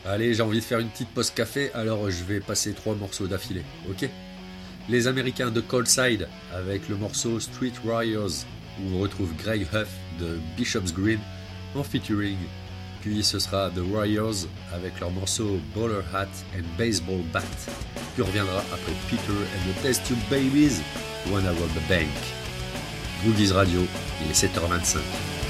Allez, j'ai envie de faire une petite pause café, alors je vais passer 3 morceaux d'affilée, ok? Les Américains de Coldside avec le morceau Street Warriors, où on retrouve Greg Huff de Bishop's Green en featuring. Puis ce sera The Warriors avec leur morceau Bowler Hat and Baseball Bat. Puis on reviendra après Peter and the Test Tube Babies, Wanna Rob the Bank. Boogies Radio, il est 7h25.